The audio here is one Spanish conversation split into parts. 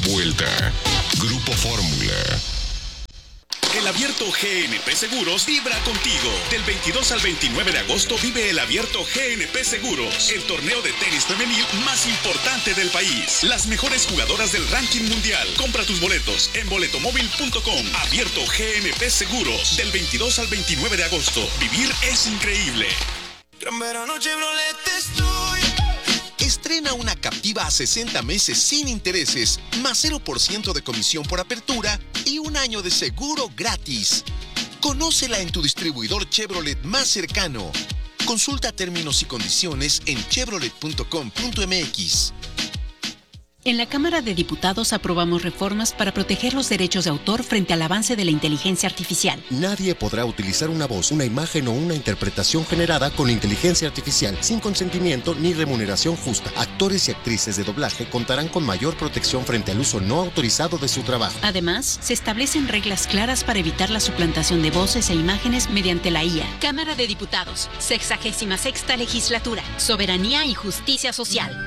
vuelta. Grupo Fórmula. El Abierto GNP Seguros vibra contigo. Del 22 al 29 de agosto vive el Abierto GNP Seguros, el torneo de tenis femenil más importante del país. Las mejores jugadoras del ranking mundial. Compra tus boletos en boletomóvil.com. Abierto GNP Seguros, del 22 al 29 de agosto. Vivir es increíble. Gran verano Chevrolet estoy. Estrena una Captiva a 60 meses sin intereses, más 0% de comisión por apertura y un año de seguro gratis. Conócela en tu distribuidor Chevrolet más cercano. Consulta términos y condiciones en chevrolet.com.mx. En la Cámara de Diputados aprobamos reformas para proteger los derechos de autor frente al avance de la inteligencia artificial. Nadie podrá utilizar una voz, una imagen o una interpretación generada con inteligencia artificial sin consentimiento ni remuneración justa. Actores y actrices de doblaje contarán con mayor protección frente al uso no autorizado de su trabajo. Además, se establecen reglas claras para evitar la suplantación de voces e imágenes mediante la IA. Cámara de Diputados, 66ª Legislatura, Soberanía y Justicia Social.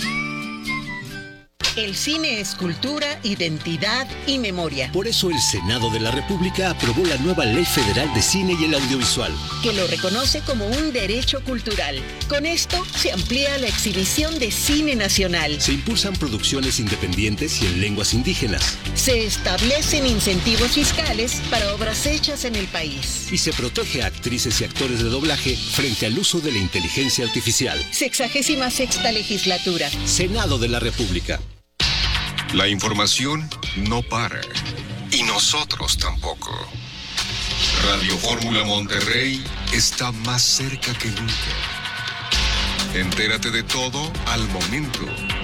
El cine es cultura, identidad y memoria. Por eso el Senado de la República aprobó la nueva Ley Federal de Cine y el Audiovisual, que lo reconoce como un derecho cultural. Con esto se amplía la exhibición de cine nacional. Se impulsan producciones independientes y en lenguas indígenas. Se establecen incentivos fiscales para obras hechas en el país. Y se protege a actrices y actores de doblaje frente al uso de la inteligencia artificial. 66ª Legislatura. Senado de la República. La información no para. Y nosotros tampoco. Radio Fórmula Monterrey está más cerca que nunca. Entérate de todo al momento.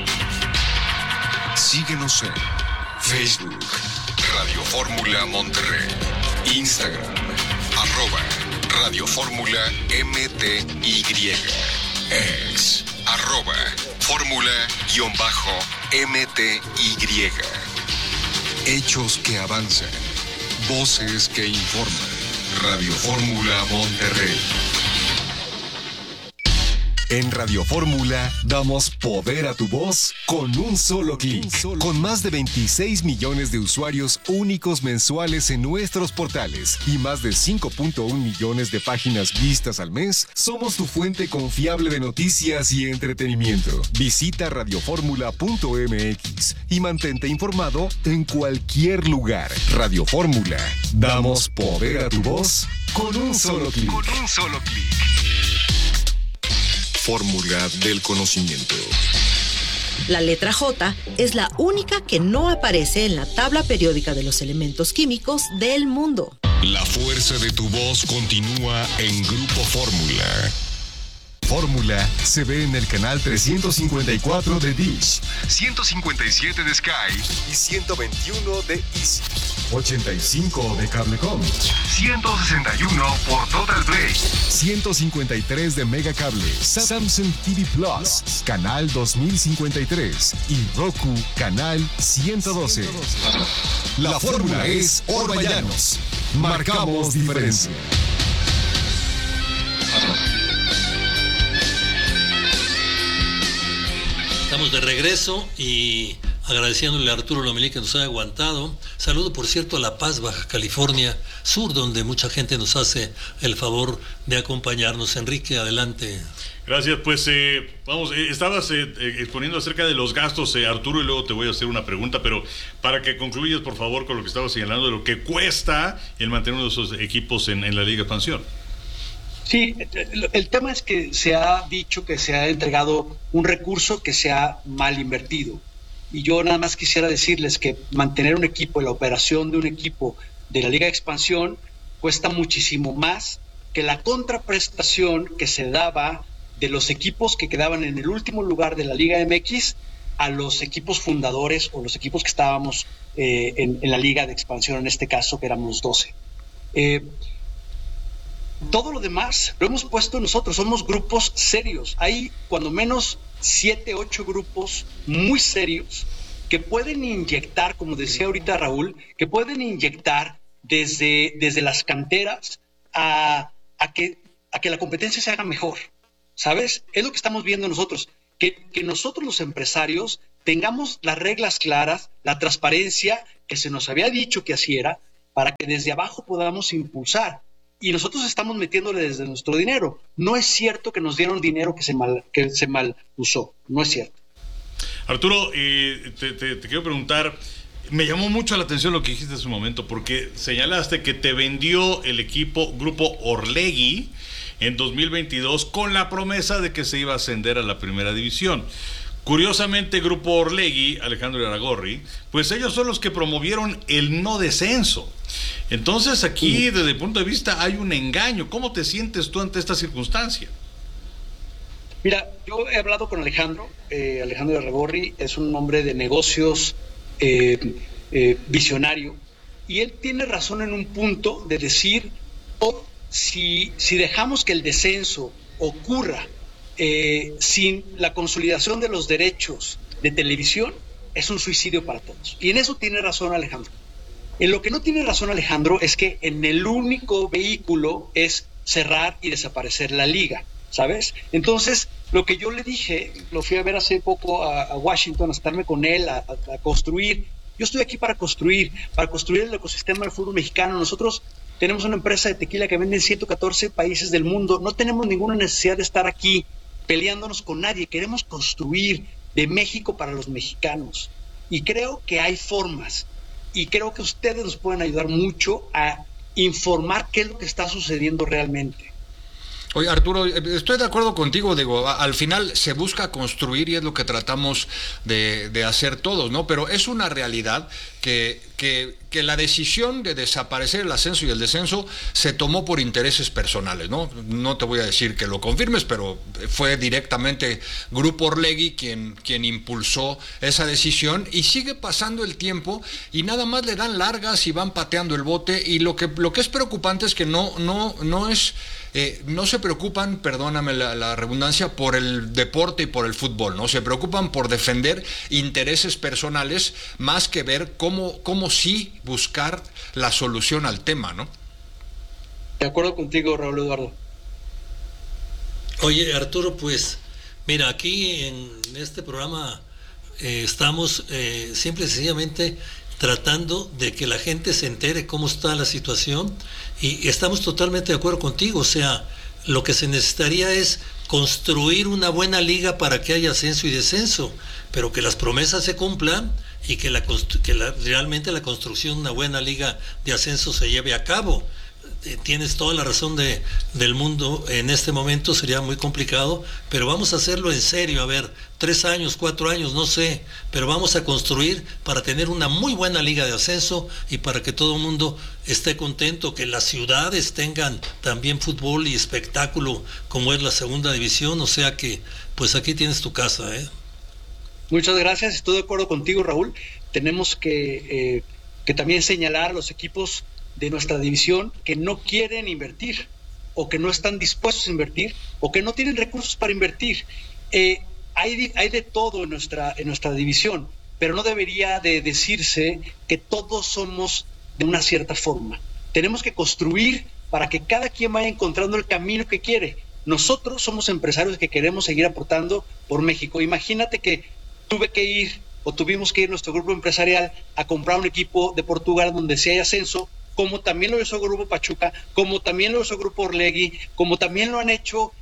Síguenos en Facebook, Radio Fórmula Monterrey, Instagram, @Radio Fórmula MTY, X, @Fórmula_MTY. Hechos que avanzan, voces que informan. Radio Fórmula Monterrey. En Radio Fórmula damos poder a tu voz con un solo clic. Con más de 26 millones de usuarios únicos mensuales en nuestros portales y más de 5.1 millones de páginas vistas al mes, somos tu fuente confiable de noticias y entretenimiento. Visita radioformula.mx y mantente informado en cualquier lugar. Radio Fórmula. Damos poder a tu voz con un solo clic. Fórmula del conocimiento. La letra J es la única que no aparece en la tabla periódica de los elementos químicos del mundo. La fuerza de tu voz continúa en Grupo Fórmula. Fórmula se ve en el canal 354 de Dish, 157 de Sky y 121 de Easy, 85 de Cablecom, 161 por Total Play, 153 de Megacable, Samsung TV Plus, canal 2053 y Roku, canal 112. La fórmula es Orballanos. Marcamos diferencia. Estamos de regreso y agradeciéndole a Arturo Lomelí que nos haya aguantado. Saludo, por cierto, a La Paz, Baja California Sur, donde mucha gente nos hace el favor de acompañarnos. Enrique, adelante. Gracias, pues estabas exponiendo acerca de los gastos, Arturo, y luego te voy a hacer una pregunta, pero para que concluyas, por favor, con lo que estabas señalando de lo que cuesta el mantener uno de esos equipos en la Liga de Expansión. Sí, el tema es que se ha dicho que se ha entregado un recurso que se ha mal invertido. Y yo nada más quisiera decirles que mantener un equipo, la operación de un equipo de la Liga de Expansión cuesta muchísimo más que la contraprestación que se daba de los equipos que quedaban en el último lugar de la Liga MX a los equipos fundadores o los equipos que estábamos en la Liga de Expansión, en este caso que éramos 12. Todo lo demás lo hemos puesto nosotros, somos grupos serios. Hay cuando menos 7, 8 grupos muy serios que pueden inyectar, como decía ahorita Raúl, que pueden inyectar desde las canteras a que la competencia se haga mejor. ¿Sabes? Es lo que estamos viendo nosotros, que nosotros los empresarios tengamos las reglas claras, la transparencia que se nos había dicho que así era, para que desde abajo podamos impulsar. Y nosotros estamos metiéndole desde nuestro dinero. No es cierto que nos dieron dinero que se mal usó. No es cierto. Arturo, te quiero preguntar, me llamó mucho la atención lo que dijiste hace un momento, porque señalaste que te vendió el equipo Grupo Orlegui en 2022 con la promesa de que se iba a ascender a la primera división. Curiosamente, Grupo Orlegui, Alejandro Irarrágorri, pues ellos son los que promovieron el no descenso. Entonces aquí, desde el punto de vista, hay un engaño. ¿Cómo te sientes tú ante esta circunstancia? Mira, yo he hablado con Alejandro Irarrágorri, es un hombre de negocios visionario, y él tiene razón en un punto de decir, si dejamos que el descenso ocurra sin la consolidación de los derechos de televisión, es un suicidio para todos. Y en eso tiene razón Alejandro. En lo que no tiene razón Alejandro es que en el único vehículo es cerrar y desaparecer la liga, ¿sabes? Entonces, lo que yo le dije, lo fui a ver hace poco a Washington, a estarme con él, a construir. Yo estoy aquí para construir el ecosistema del fútbol mexicano. Nosotros tenemos una empresa de tequila que vende en 114 países del mundo. No tenemos ninguna necesidad de estar aquí peleándonos con nadie. Queremos construir de México para los mexicanos. Y creo que hay formas. Y creo que ustedes nos pueden ayudar mucho a informar qué es lo que está sucediendo realmente. Oye, Arturo, estoy de acuerdo contigo, digo, al final se busca construir y es lo que tratamos de hacer todos, ¿no? Pero es una realidad que la decisión de desaparecer el ascenso y el descenso se tomó por intereses personales, ¿no? No te voy a decir que lo confirmes, pero fue directamente Grupo Orlegui quien impulsó esa decisión, y sigue pasando el tiempo y nada más le dan largas y van pateando el bote, y lo que es preocupante es que no se preocupan, perdóname la redundancia, por el deporte y por el fútbol, ¿no? Se preocupan por defender intereses personales más que ver cómo sí buscar la solución al tema, ¿no? De acuerdo contigo, Raúl Eduardo. Oye, Arturo, pues mira, aquí en este programa estamos simple y sencillamente tratando de que la gente se entere cómo está la situación, y estamos totalmente de acuerdo contigo. O sea, lo que se necesitaría es construir una buena liga para que haya ascenso y descenso, pero que las promesas se cumplan y que realmente la construcción de una buena liga de ascenso se lleve a cabo. Tienes toda la razón del mundo. En este momento sería muy complicado, pero vamos a hacerlo en serio. A ver, 3 años, 4 años, no sé, pero vamos a construir para tener una muy buena liga de ascenso y para que todo el mundo esté contento, que las ciudades tengan también fútbol y espectáculo como es la segunda división. O sea que, pues aquí tienes tu casa, ¿eh? Muchas gracias, estoy de acuerdo contigo, Raúl. Tenemos que también señalar a los equipos de nuestra división que no quieren invertir, o que no están dispuestos a invertir, o que no tienen recursos para invertir. Hay de todo en nuestra división, pero no debería de decirse que todos somos de una cierta forma. Tenemos que construir para que cada quien vaya encontrando el camino que quiere. Nosotros somos empresarios que queremos seguir aportando por México. Imagínate que tuvimos que ir nuestro grupo empresarial a comprar un equipo de Portugal donde sí hay ascenso, como también lo hizo Grupo Pachuca, como también lo hizo Grupo Orlegui, como también lo han hecho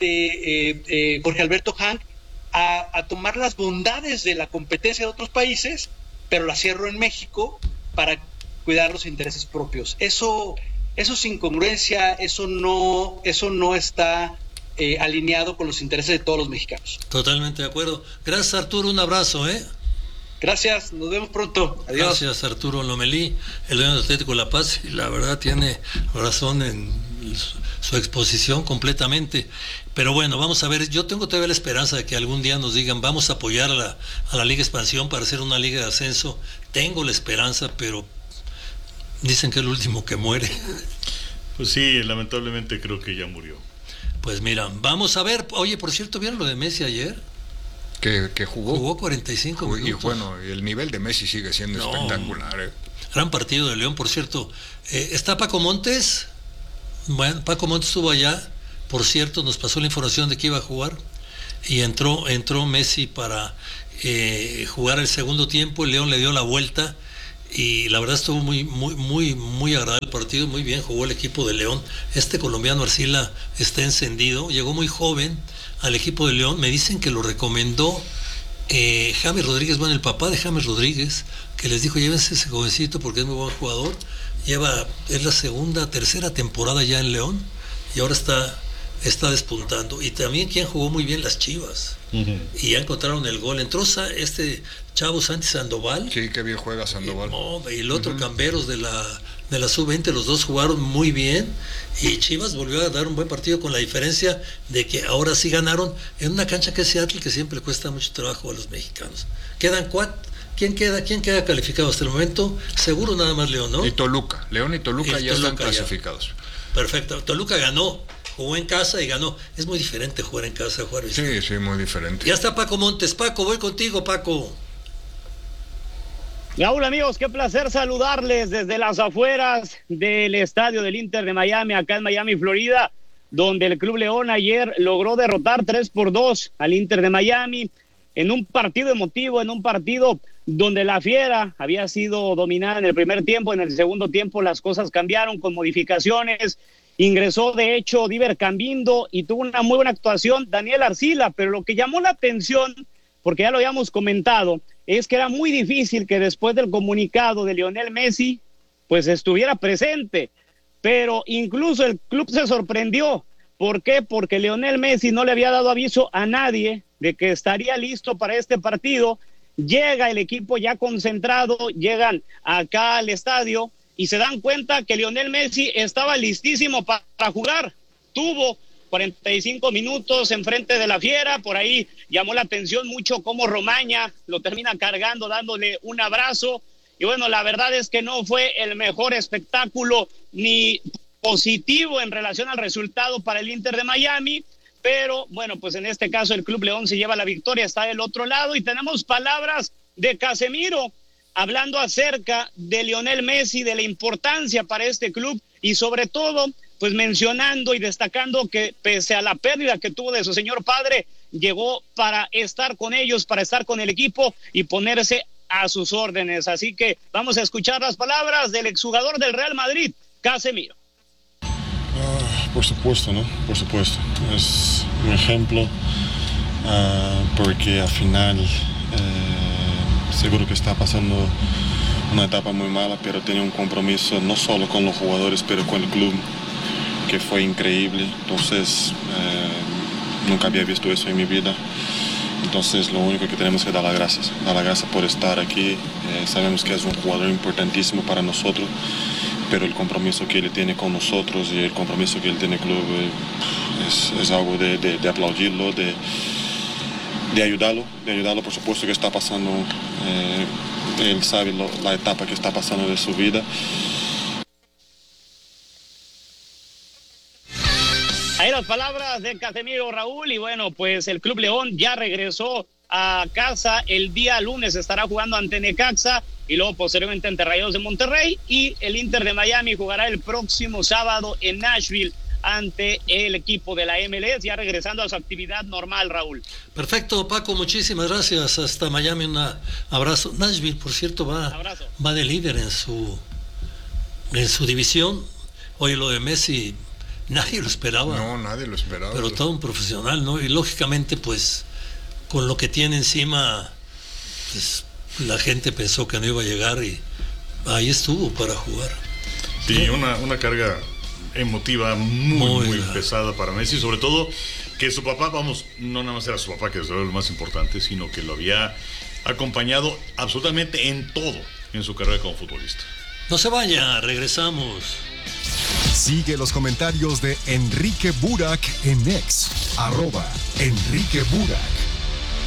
Jorge Alberto Hank, a tomar las bondades de la competencia de otros países, pero la cierro en México para cuidar los intereses propios. Eso es incongruencia, eso no está alineado con los intereses de todos los mexicanos. Totalmente de acuerdo. Gracias, Arturo, un abrazo, ¿eh? Gracias, nos vemos pronto. Adiós. Gracias, Arturo Lomelí, el dueño del Atlético La Paz, y la verdad tiene razón en su exposición completamente. Pero bueno, vamos a ver, yo tengo todavía la esperanza de que algún día nos digan vamos a apoyar a la Liga Expansión para hacer una liga de ascenso. Tengo la esperanza, pero dicen que es el último que muere. Pues sí, lamentablemente creo que ya murió. Pues mira, vamos a ver. Oye, por cierto, ¿vieron lo de Messi ayer? Que jugó 45 minutos. Y bueno, el nivel de Messi sigue siendo espectacular, ¿eh? Gran partido de León, por cierto. Está Paco Montes. Bueno, Paco Montes estuvo allá. Por cierto, nos pasó la información de que iba a jugar. y entró Messi para jugar el segundo tiempo. El León le dio la vuelta y la verdad estuvo muy agradable el partido, muy bien jugó el equipo de León. Este colombiano Arcila está encendido, llegó muy joven al equipo de León. Me dicen que lo recomendó James Rodríguez, bueno, el papá de James Rodríguez, que les dijo: llévense ese jovencito porque es muy buen jugador. Es la tercera temporada ya en León y ahora está despuntando. Y también quien jugó muy bien, las Chivas. Uh-huh. Y ya encontraron el gol. Entró este chavo Santi Sandoval. Sí, qué bien juega Sandoval. Y el otro, uh-huh, Camberos de la sub-20, los dos jugaron muy bien. Y Chivas volvió a dar un buen partido, con la diferencia de que ahora sí ganaron en una cancha que es Seattle, que siempre cuesta mucho trabajo a los mexicanos. Quedan 4. ¿Quién queda calificado hasta el momento? Seguro nada más León, ¿no? Y Toluca. León y Toluca ya están clasificados. Perfecto. Toluca ganó. Jugó en casa y ganó. Es muy diferente jugar en casa, jugar visitante. Sí, muy diferente. Ya está Paco Montes. Paco, voy contigo, Paco. Raúl, amigos, qué placer saludarles desde las afueras del estadio del Inter de Miami, acá en Miami, Florida, donde el Club León ayer logró derrotar 3-2 al Inter de Miami en un partido emotivo, en un partido donde la Fiera había sido dominada en el primer tiempo. En el segundo tiempo las cosas cambiaron con modificaciones. Ingresó de hecho Diver Cambindo y tuvo una muy buena actuación Daniel Arcila, pero lo que llamó la atención, porque ya lo habíamos comentado, es que era muy difícil que después del comunicado de Lionel Messi pues estuviera presente, pero incluso el club se sorprendió. ¿Por qué? Porque Lionel Messi no le había dado aviso a nadie de que estaría listo para este partido. Llega el equipo ya concentrado, llegan acá al estadio y se dan cuenta que Lionel Messi estaba listísimo para jugar. Tuvo 45 minutos enfrente de la Fiera. Por ahí llamó la atención mucho cómo Romaña lo termina cargando, dándole un abrazo. Y bueno, la verdad es que no fue el mejor espectáculo ni positivo en relación al resultado para el Inter de Miami, pero bueno, pues en este caso el Club León se lleva la victoria, está del otro lado. Y tenemos palabras de Casemiro hablando acerca de Lionel Messi, de la importancia para este club y sobre todo pues mencionando y destacando que pese a la pérdida que tuvo de su señor padre, llegó para estar con ellos, para estar con el equipo y ponerse a sus órdenes. Así que vamos a escuchar las palabras del exjugador del Real Madrid, Casemiro. Por supuesto, ¿no? Por supuesto. Es un ejemplo porque al final seguro que está pasando una etapa muy mala, pero tenía un compromiso no solo con los jugadores, pero con el club, que fue increíble. Entonces, nunca había visto eso en mi vida. Entonces, lo único que tenemos que dar las gracias por estar aquí. Sabemos que es un jugador importantísimo para nosotros, pero el compromiso que él tiene con nosotros y el compromiso que él tiene con el club es algo de aplaudirlo, de ayudarlo, por supuesto que está pasando, él sabe la etapa que está pasando de su vida. Ahí las palabras de Casemiro, Raúl, y bueno, pues el Club León ya regresó a casa. El día lunes estará jugando ante Necaxa y luego posteriormente ante Rayados de Monterrey, y el Inter de Miami jugará el próximo sábado en Nashville ante el equipo de la MLS, ya regresando a su actividad normal, Raúl. Perfecto, Paco, muchísimas gracias. Hasta Miami, un abrazo. Nashville, por cierto, va de líder en su división. Oye, lo de Messi, nadie lo esperaba. No, nadie lo esperaba. Pero todo un profesional, ¿no? Y lógicamente, pues, con lo que tiene encima, pues, la gente pensó que no iba a llegar y ahí estuvo para jugar. Sí, una carga emotiva muy pesada para Messi, sobre todo que su papá, no nada más era su papá, que es lo más importante, sino que lo había acompañado absolutamente en todo en su carrera como futbolista. No se vaya, regresamos. Sigue los comentarios de Enrique Burak en X, @Enrique Burak.